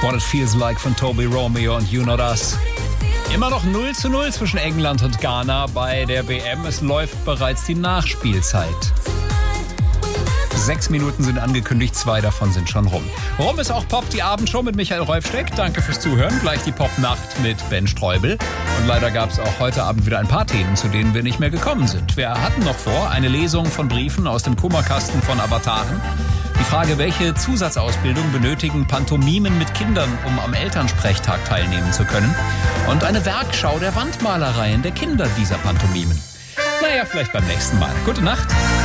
What It Feels Like von Toby Romeo und You Not Us. Immer noch 0:0 zwischen England und Ghana bei der WM. Es läuft bereits die Nachspielzeit. 6 Minuten sind angekündigt, 2 davon sind schon rum. Rum ist auch Pop, die Abendshow mit Michael Reufsteck. Danke fürs Zuhören. Gleich die Pop-Nacht mit Ben Streubel. Und leider gab es auch heute Abend wieder ein paar Themen, zu denen wir nicht mehr gekommen sind. Wir hatten noch vor eine Lesung von Briefen aus dem Kummerkasten von Avataren. Die Frage, welche Zusatzausbildung benötigen Pantomimen mit Kindern, um am Elternsprechtag teilnehmen zu können? Und eine Werkschau der Wandmalereien der Kinder dieser Pantomimen. Naja, vielleicht beim nächsten Mal. Gute Nacht.